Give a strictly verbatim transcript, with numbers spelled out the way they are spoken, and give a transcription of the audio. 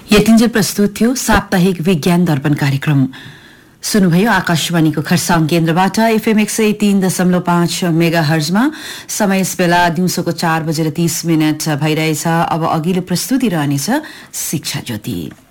यतिन्जेल प्रस्तुत थियो साप्ताहिक विज्ञान दर्पण कार्यक्रम। सुन्नुभयो आकाशवाणीको खरसाङ केन्द्रबाट एफएम एक सय तीन दशमलव पाँच मेगा हर्जमा। समय यस बेला दिउँसोको चार बजेर तीस मिनट भइरहेछ। अब अघिल्लो प्रस्तुति रहनेछ शिक्षा ज्योति।